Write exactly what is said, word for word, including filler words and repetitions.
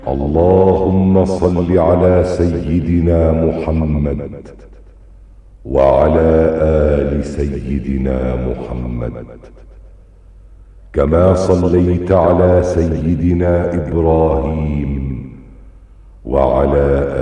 اللهم صل على سيدنا محمد وعلى آل سيدنا محمد كما صليت على سيدنا إبراهيم وعلى